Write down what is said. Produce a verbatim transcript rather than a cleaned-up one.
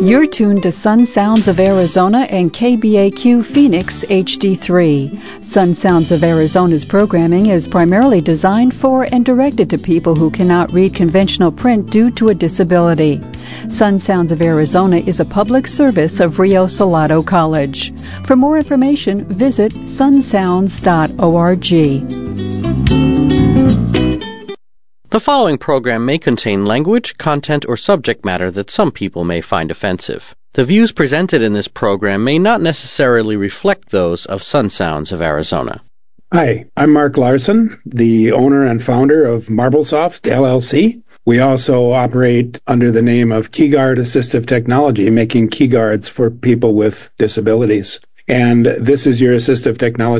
You're tuned to Sun Sounds of Arizona and K B A Q Phoenix H D three. Sun Sounds of Arizona's programming is primarily designed for and directed to people who cannot read conventional print due to a disability. Sun Sounds of Arizona is a public service of Rio Salado College. For more information, visit sun sounds dot org. The following program may contain language, content, or subject matter that some people may find offensive. The views presented in this program may not necessarily reflect those of Sun Sounds of Arizona. Hi, I'm Mark Larson, the owner and founder of Marblesoft, L L C. We also operate under the name of KeyGuard Assistive Technology, making keyguards for people with disabilities. And this is your assistive technology